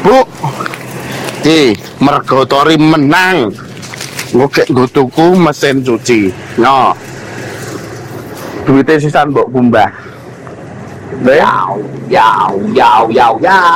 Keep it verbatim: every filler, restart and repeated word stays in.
Bu, di mergo Tori menang ngekek nggo tuku mesin cuci. No. Duitnya sisan mbok kumbah. Yau, yau, yau, yau, yau.